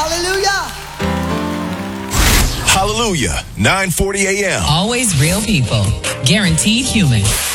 Hallelujah. Hallelujah, 9:40 a.m. Always real people. Guaranteed human.